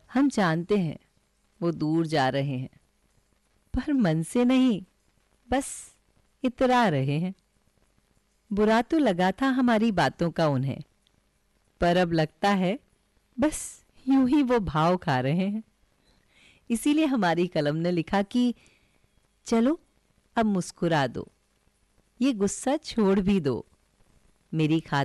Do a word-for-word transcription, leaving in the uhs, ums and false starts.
हम जानते हैं वो दूर जा रहे हैं, पर मन से नहीं, बस इतरा रहे हैं। बुरा तो लगा था हमारी बातों का उन्हें, पर अब लगता है बस यूं ही वो भाव खा रहे हैं। इसीलिए हमारी कलम ने लिखा कि चलो अब मुस्कुरा दो, ये गुस्सा छोड़ भी दो, मेरी खातिर